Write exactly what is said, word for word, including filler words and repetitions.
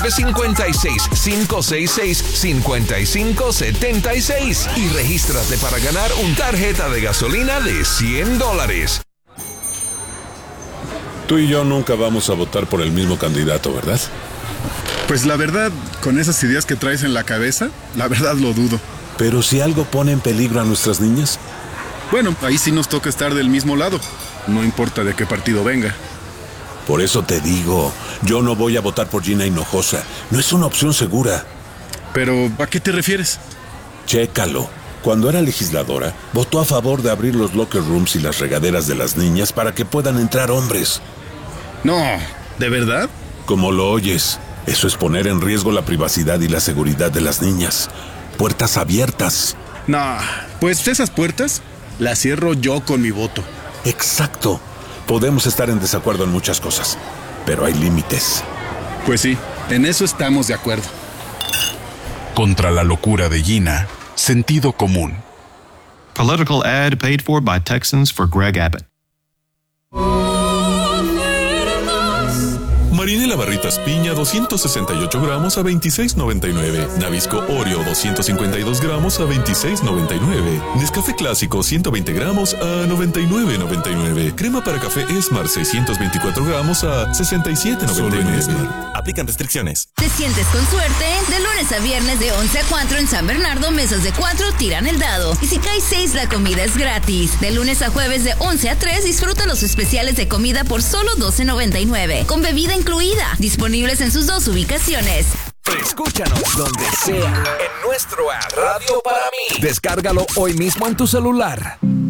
cinco seis, cinco seis seis, cinco cinco siete seis y regístrate para ganar una tarjeta de gasolina de cien dólares. Tú y yo nunca vamos a votar por el mismo candidato, ¿verdad? Pues la verdad, con esas ideas que traes en la cabeza, la verdad lo dudo. Pero si algo pone en peligro a nuestras niñas. Bueno, ahí sí nos toca estar del mismo lado. No importa de qué partido venga. Por eso te digo, yo no voy a votar por Gina Hinojosa. No es una opción segura. Pero, ¿a qué te refieres? Chécalo. Cuando era legisladora, votó a favor de abrir los locker rooms y las regaderas de las niñas para que puedan entrar hombres. No, ¿de verdad? Como lo oyes, eso es poner en riesgo la privacidad y la seguridad de las niñas. Puertas abiertas. No, pues esas puertas las cierro yo con mi voto. Exacto. Podemos estar en desacuerdo en muchas cosas, pero hay límites. Pues sí, en eso estamos de acuerdo. Contra la locura de Gina, sentido común. Political ad paid for by Texans for Greg Abbott. Marinela Barritas Piña doscientos sesenta y ocho gramos a veintiséis noventa y nueve. Nabisco Oreo doscientos cincuenta y dos gramos a veintiséis noventa y nueve. Nescafé Clásico ciento veinte gramos a noventa y nueve noventa y nueve. Crema para café Esmar seiscientos veinticuatro gramos a sesenta y siete noventa y nueve. Aplican restricciones. Te sientes con suerte. De lunes a viernes de once a cuatro en San Bernardo, mesas de cuatro tiran el dado. Y si cae seis, la comida es gratis. De lunes a jueves de once a tres, disfruta los especiales de comida por solo doce noventa y nueve. Con bebida incluida. Disponibles en sus dos ubicaciones. Escúchanos donde sea en nuestro app Radio para mí. Descárgalo hoy mismo en tu celular.